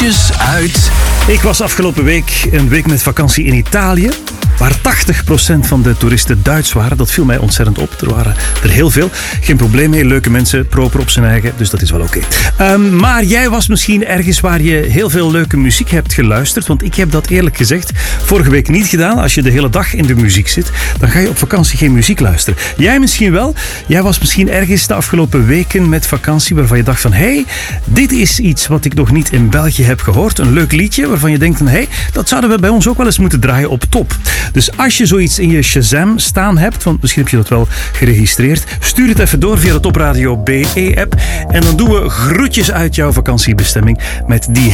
Groetjes uit... Ik was afgelopen week een week met vakantie in Italië, waar 80% van de toeristen Duits waren. Dat viel mij ontzettend op. Er waren er heel veel. Geen probleem mee. Leuke mensen, proper op zijn eigen. Dus dat is wel oké. Maar jij was misschien ergens waar je heel veel leuke muziek hebt geluisterd. Want ik heb dat eerlijk gezegd vorige week niet gedaan. Als je de hele dag in de muziek zit, dan ga je op vakantie geen muziek luisteren. Jij misschien wel. Jij was misschien ergens de afgelopen weken met vakantie waarvan je dacht van... Hey, dit is iets wat ik nog niet in België heb gehoord. Een leuk liedje waarvan je denkt van... Hey, dat zouden we bij ons ook wel eens moeten draaien op top. Dus als je zoiets in je Shazam staan hebt, want misschien heb je dat wel geregistreerd, stuur het even door via de Top Radio BE-app en dan doen we groetjes uit jouw vakantiebestemming met die